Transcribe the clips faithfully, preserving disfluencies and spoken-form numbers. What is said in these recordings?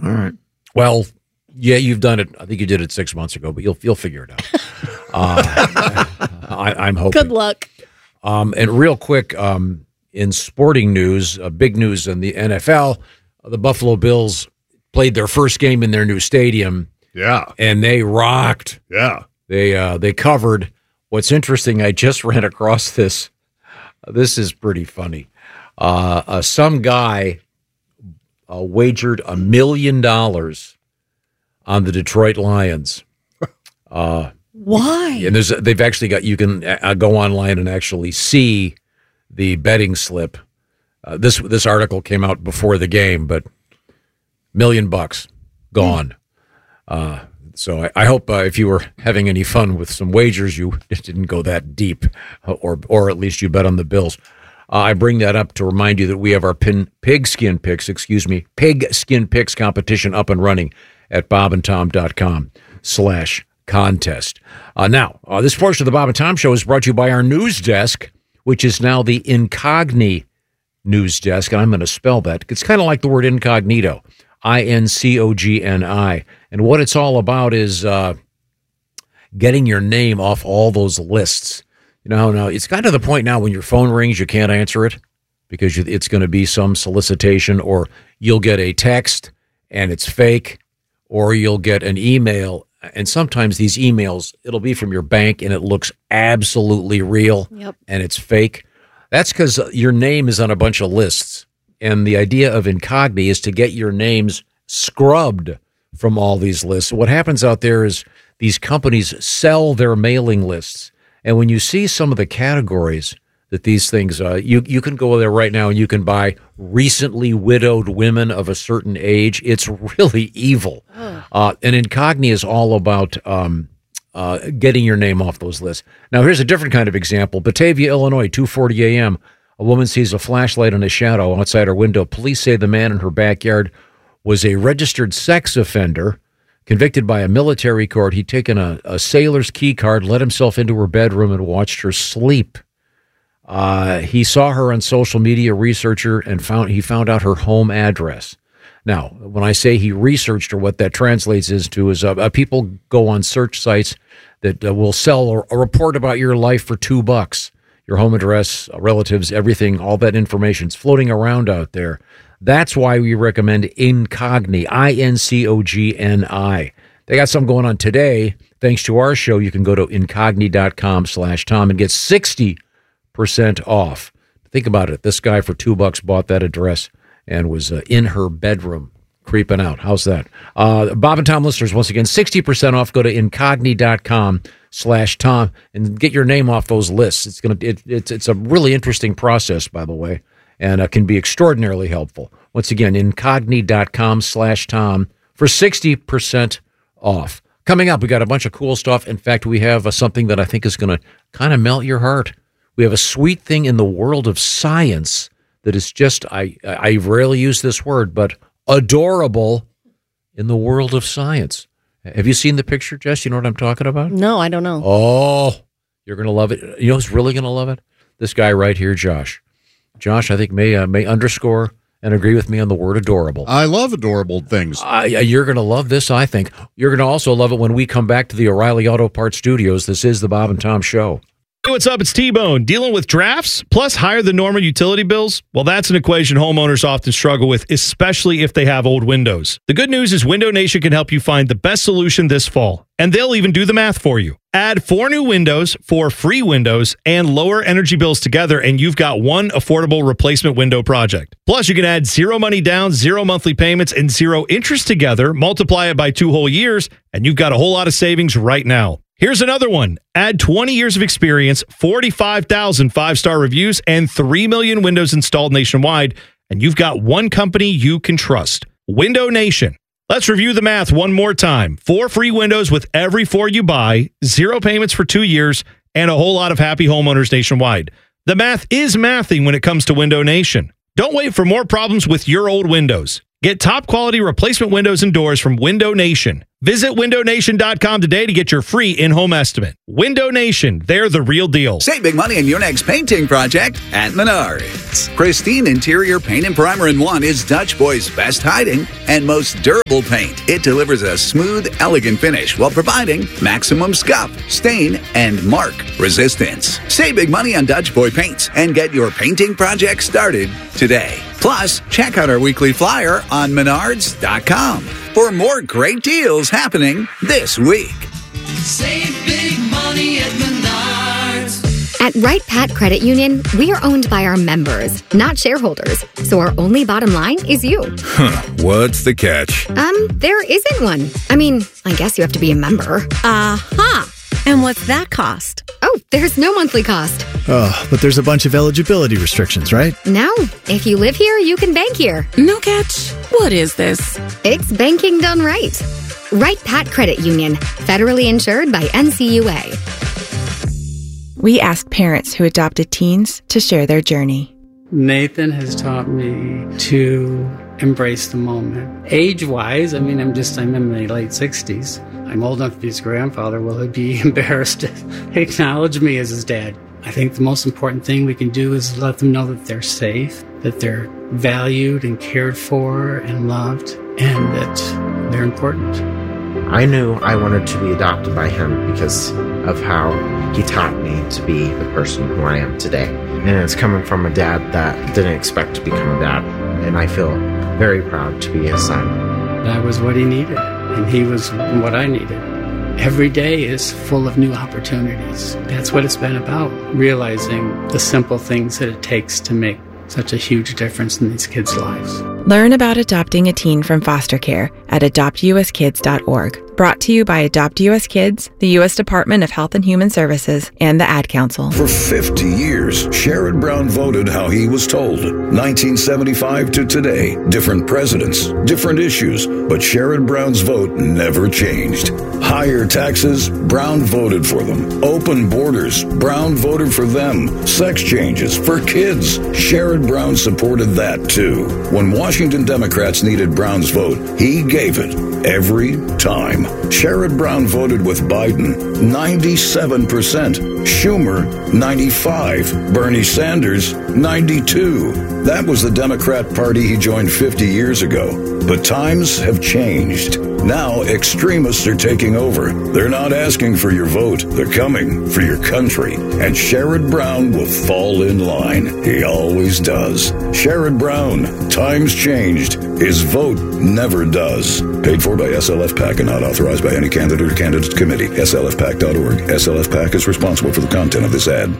All right. Well, yeah, you've done it. I think you did it six months ago, but you'll you'll figure it out. uh, I, I'm hoping. Good luck. Um, and real quick, um, in sporting news, uh, big news in the N F L, uh, the Buffalo Bills played their first game in their new stadium. Yeah. And they rocked. Yeah. They uh, they covered. What's interesting, I just ran across this. This is pretty funny. Uh, uh, some guy uh, wagered a million dollars on the Detroit Lions. Uh, Why? and there's they've actually got you can uh, go online and actually see the betting slip. Uh, this this article came out before the game, but million bucks gone. Uh, so I, I hope uh, if you were having any fun with some wagers, you didn't go that deep, or or at least you bet on the Bills. Uh, I bring that up to remind you that we have our pin, pig skin picks, excuse me, pig skin picks competition up and running at bobandtom.com slash contest. Uh, now, uh, this portion of the Bob and Tom Show is brought to you by our news desk, which is now the Incogni news desk, and I'm going to spell that. It's kind of like the word incognito, I N C O G N I. And what it's all about is uh, getting your name off all those lists. You know, now it's gotten to the point now when your phone rings, you can't answer it because you, it's going to be some solicitation, or you'll get a text and it's fake, or you'll get an email. And sometimes these emails, it'll be from your bank and it looks absolutely real. Yep. And it's fake. That's because your name is on a bunch of lists. And the idea of Incogni is to get your names scrubbed from all these lists. What happens out there is these companies sell their mailing lists. And when you see some of the categories that these things, uh, you, you can go there right now and you can buy recently widowed women of a certain age. It's really evil. Oh. Uh, and Incogni is all about um, uh, getting your name off those lists. Now, here's a different kind of example. Batavia, Illinois, two forty a.m. A woman sees a flashlight in a shadow outside her window. Police say the man in her backyard was a registered sex offender, convicted by a military court. He'd taken a, a sailor's key card, let himself into her bedroom, and watched her sleep. Uh, he saw her on social media, researched her, and found he found out her home address. Now, when I say he researched her, what that translates is to is uh, uh, people go on search sites that uh, will sell a, a report about your life for two bucks. Your home address, uh, relatives, everything, all that information's floating around out there. That's why we recommend Incogni, I N C O G N I. They got something going on today. Thanks to our show, you can go to incogni.com slash Tom and get sixty percent off. Think about it. This guy for two bucks bought that address and was uh, in her bedroom creeping out. How's that? Uh, Bob and Tom listeners, once again, sixty percent off. Go to incogni.com slash Tom and get your name off those lists. It's going to it, it's it's a really interesting process, by the way, and uh, can be extraordinarily helpful. Once again, incogni.com slash Tom for sixty percent off. Coming up, we got a bunch of cool stuff. In fact, we have uh, something that I think is going to kind of melt your heart. We have a sweet thing in the world of science that is just, I, I rarely use this word, but adorable in the world of science. Have you seen the picture, Jess? You know what I'm talking about? No, I don't know. Oh, you're going to love it. You know who's really going to love it? This guy right here, Josh. Josh, I think, may uh, may underscore and agree with me on the word adorable. I love adorable things. Uh, you're going to love this, I think. You're going to also love it when we come back to the O'Reilly Auto Parts Studios. This is the Bob and Tom Show. Hey, what's up? It's T-Bone. Dealing with drafts plus higher than normal utility bills? Well, that's an equation homeowners often struggle with, especially if they have old windows. The good news is Window Nation can help you find the best solution this fall, and they'll even do the math for you. Add four new windows, four free windows, and lower energy bills together, and you've got one affordable replacement window project. Plus, you can add zero money down, zero monthly payments, and zero interest together, multiply it by two whole years, and you've got a whole lot of savings right now. Here's another one. Add twenty years of experience, forty-five thousand five-star reviews, and three million windows installed nationwide, and you've got one company you can trust. Window Nation. Let's review the math one more time. Four free windows with every four you buy, zero payments for two years, and a whole lot of happy homeowners nationwide. The math is mathing when it comes to Window Nation. Don't wait for more problems with your old windows. Get top quality replacement windows and doors from Window Nation. Visit window nation dot com today to get your free in-home estimate. Window Nation, they're the real deal. Save big money on your next painting project at Menards. Pristine interior paint and primer in one is Dutch Boy's best hiding and most durable paint. It delivers a smooth, elegant finish while providing maximum scuff, stain, and mark resistance. Save big money on Dutch Boy paints and get your painting project started today. Plus, check out our weekly flyer on menards dot com for more great deals happening this week. Save big money at Menards. At Wright Pat Credit Union, we are owned by our members, not shareholders. So our only bottom line is you. Huh, what's the catch? Um, there isn't one. I mean, I guess you have to be a member. Uh-huh. And what's that cost? Oh, there's no monthly cost. Oh, but there's a bunch of eligibility restrictions, right? No. If you live here, you can bank here. No catch. What is this? It's banking done right. Wright Pat Credit Union, federally insured by N C U A. We asked parents who adopted teens to share their journey. Nathan has taught me to embrace the moment. Age-wise, I mean, I'm just, I'm in my late sixties. I'm old enough to be his grandfather. Will he be embarrassed to acknowledge me as his dad? I think the most important thing we can do is let them know that they're safe, that they're valued and cared for and loved, and that they're important. I knew I wanted to be adopted by him because of how he taught me to be the person who I am today. And it's coming from a dad that didn't expect to become a dad. And I feel very proud to be his son. That was what he needed, and he was what I needed. Every day is full of new opportunities. That's what it's been about, realizing the simple things that it takes to make such a huge difference in these kids' lives. Learn about adopting a teen from foster care at adopt u s kids dot org. Brought to you by Adopt U S Kids, the U S Department of Health and Human Services, and the Ad Council. For fifty years, Sherrod Brown voted how he was told. nineteen seventy-five to today, different presidents, different issues, but Sherrod Brown's vote never changed. Higher taxes, Brown voted for them. Open borders, Brown voted for them. Sex changes for kids, Sherrod Brown supported that too. When Washington Democrats needed Brown's vote, he gave it every time. Sherrod Brown voted with Biden, ninety-seven percent. Schumer, ninety-five. Bernie Sanders, ninety-two. That was the Democrat Party he joined fifty years ago. But times have changed. Now extremists are taking over. They're not asking for your vote. They're coming for your country. And Sherrod Brown will fall in line. He always does. Sherrod Brown, times changed. His vote never does. Paid for by S L F PAC and not authorized by any candidate or candidate committee. S L F PAC dot org. S L F PAC is responsible for the content of this ad.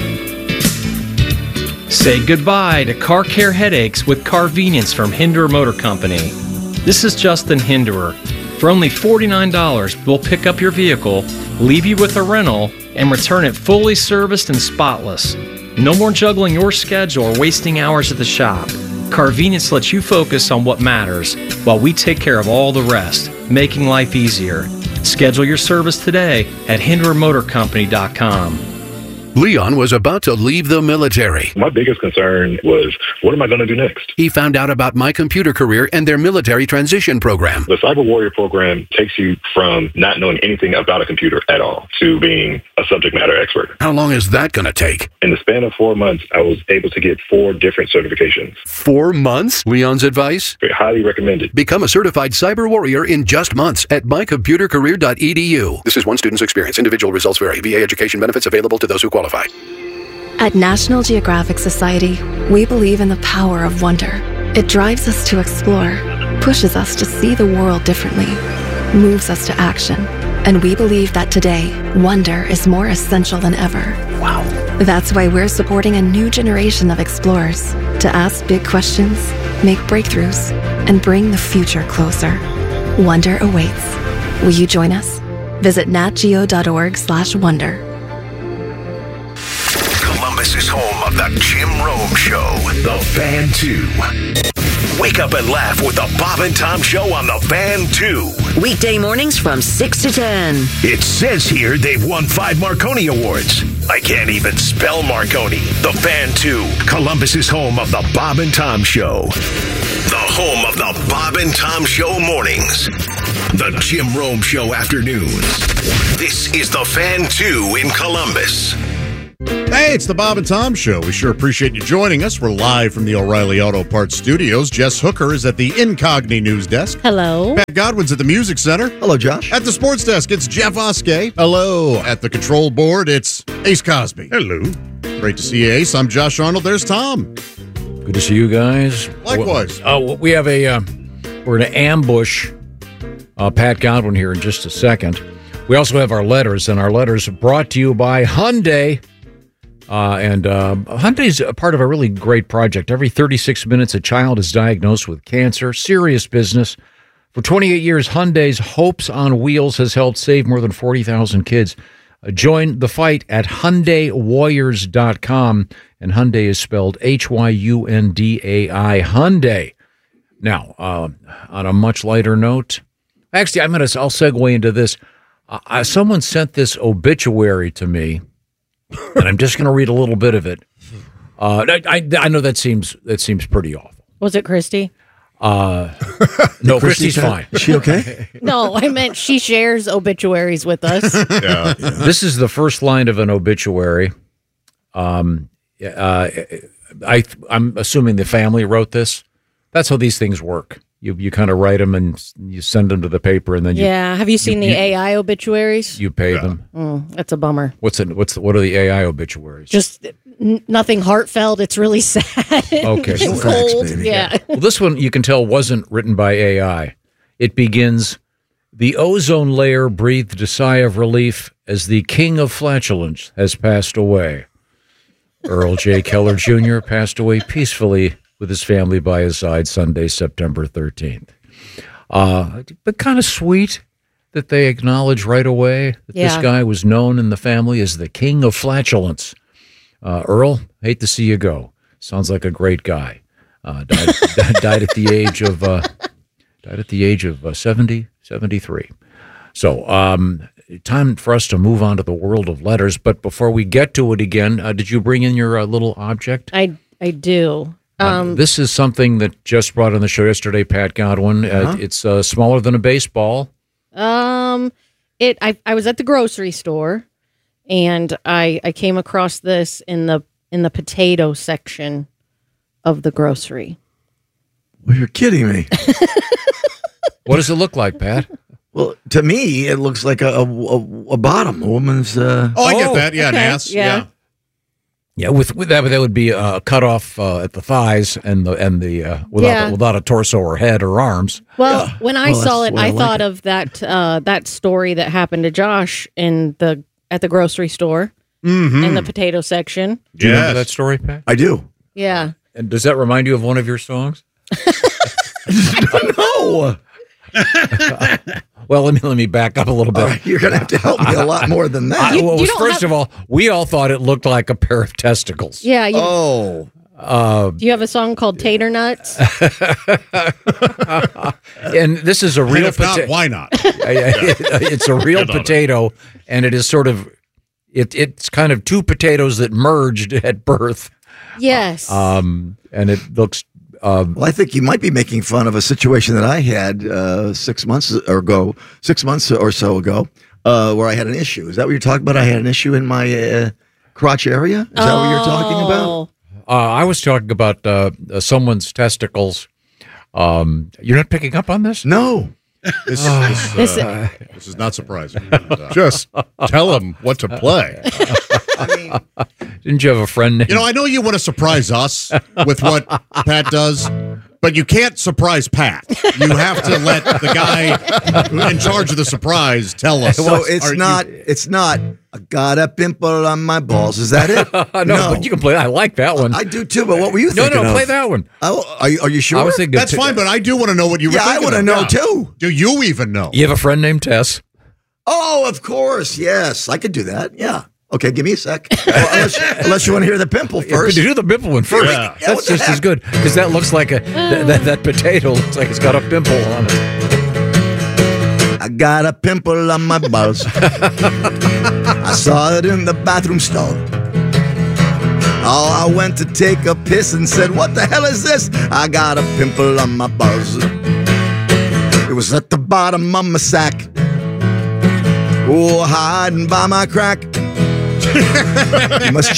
Say goodbye to car care headaches with Carvenience from Hinderer Motor Company. This is Justin Hinderer. For only forty-nine dollars, we'll pick up your vehicle, leave you with a rental, and return it fully serviced and spotless. No more juggling your schedule or wasting hours at the shop. Carvenience lets you focus on what matters while we take care of all the rest, making life easier. Schedule your service today at hinderer motor company dot com. Leon was about to leave the military. My biggest concern was, what am I going to do next? He found out about My Computer Career and their military transition program. The Cyber Warrior program takes you from not knowing anything about a computer at all to being a subject matter expert. How long is that going to take? In the span of four months, I was able to get four different certifications. Four months? Leon's advice? Highly recommended. Become a certified cyber warrior in just months at my computer career dot e d u. This is one student's experience. Individual results vary. V A education benefits available to those who qualify. At National Geographic Society, we believe in the power of wonder. It drives us to explore, pushes us to see the world differently, moves us to action. And we believe that today, wonder is more essential than ever. Wow. That's why we're supporting a new generation of explorers to ask big questions, make breakthroughs, and bring the future closer. Wonder awaits. Will you join us? Visit natgeo dot org slash wonder. Columbus is home of the Jim Rome Show, The Fan two. Wake up and laugh with the Bob and Tom Show on The Fan two. Weekday mornings from six to ten. It says here they've won five Marconi Awards. I can't even spell Marconi. The Fan two, Columbus's home of the Bob and Tom Show. The home of the Bob and Tom Show mornings. The Jim Rome Show afternoons. This is the Fan two in Columbus. Hey, it's the Bob and Tom Show. We sure appreciate you joining us. We're live from the O'Reilly Auto Parts Studios. Jess Hooker is at the Incogni News Desk. Hello. Pat Godwin's at the Music Center. Hello, Josh. At the Sports Desk, it's Jeff Oskey. Hello. At the Control Board, it's Ace Cosby. Hello. Great to see you, Ace. I'm Josh Arnold. There's Tom. Good to see you guys. Likewise. Oh, uh, we have a, uh, we're going to ambush uh, Pat Godwin here in just a second. We also have our letters, and our letters are brought to you by Hyundai. Uh, and uh, Hyundai is a part of a really great project. Every thirty-six minutes, a child is diagnosed with cancer. Serious business. For twenty-eight years, Hyundai's Hopes on Wheels has helped save more than forty thousand kids. Uh, join the fight at Hyundai Warriors dot com. And Hyundai is spelled H Y U N D A I, Hyundai. Now, uh, on a much lighter note, actually, I'm going to, I'll segue into this. Uh, someone sent this obituary to me. And I'm just going to read a little bit of it. Uh, I, I, I know that seems that seems pretty awful. Was it Christy? Uh, no, Christy's fine. Is she okay? No, I meant she shares obituaries with us. Yeah. This is the first line of an obituary. Um, uh, I, I'm assuming the family wrote this. That's how these things work. You you kind of write them and you send them to the paper, and then you, yeah. Have you seen you, the you, A I obituaries? You pay yeah. them. Mm, that's a bummer. What's it? What's the, what are the A I obituaries? Just n- nothing heartfelt. It's really sad. Okay, It's cold. Yeah. Well, this one you can tell wasn't written by A I. It begins, "The ozone layer breathed a sigh of relief as the king of flatulence has passed away. Earl J. Keller Junior passed away peacefully with his family by his side Sunday, September thirteenth. Uh, but kind of sweet that they acknowledge right away that Yeah. this guy was known in the family as the king of flatulence. Uh, Earl, hate to see you go. Sounds like a great guy. Uh, died, died at the age of uh, died at the age of uh, seventy, seventy-three. So, um, time for us to move on to the world of letters. But before we get to it again, uh, did you bring in your uh, little object? I I do. Um, Um, this is something that just brought on the show yesterday, Pat Godwin. Uh, Uh-huh. It's uh, smaller than a baseball. Um, it. I I was at the grocery store, and I I came across this in the in the potato section of the grocery. Well, you're kidding me. What does it look like, Pat? Well, to me, it looks like a a, a, a bottom, a woman's. Uh... Oh, I get that. Yeah, okay. an ass. Yeah. Yeah. Yeah, with, with that, that would be a cut off uh, at the thighs and the and the uh, without Yeah. the, without a torso or head or arms. Well, when I Well, saw that's it, the way I I like thought it. of that uh, that story that happened to Josh in the at the grocery store Mm-hmm. in the potato section. Do you Yes. remember that story, Pat? I do. Yeah. And does that remind you of one of your songs? No. Well, let me let me back up a little bit. All right, you're going to have to help me a lot more than that. I, well, you first don't have- of all, we all thought it looked like a pair of testicles. Yeah. You, Oh. Uh, Do you have a song called Tater Nuts? and this is a And real if not, potato. why not? It's a real Get on it. potato, and it is sort of it. It's kind of two potatoes that merged at birth. Yes. Um, and it looks. Uh, Well, I think you might be making fun of a situation that I had uh, six months ago, six months or so ago, uh, where I had an issue. Is that what you're talking about? I had an issue in my uh, crotch area. Is that what you're talking about? uh, I was talking about uh, uh, someone's testicles. Um, you're not picking up on this? No. This, Oh. this, uh, This- this is not surprising. Just tell him what to play. Didn't you have a friend named? You know, I know you want to surprise us with what Pat does, but you can't surprise Pat. You have to let the guy in charge of the surprise tell us. So it's Are not. you- It's not. I got a pimple on my balls. Is that it? no, but you can play that. I like that one. I do too. But what were you no, thinking? no, of? play that one. Oh, are you, are you sure? I was thinking That's fine, but I do want to know what you were Yeah, I thinking. wanna of. know, Yeah. too. Do you even know? You have a friend named Tess. Oh, of course. Yes, I could do that. Yeah. Okay, give me a sec. Well, unless, unless you want to hear the pimple first. Yeah, do the pimple one first. Yeah. Yeah, That's what the just heck? as good because that looks like a that, that, that potato looks like it's got a pimple on it. got a pimple on my balls. I saw it in the bathroom stall. Oh, I went to take a piss and said, what the hell is this? I got a pimple on my balls. It was at the bottom of my sack. Oh, hiding by my crack. You must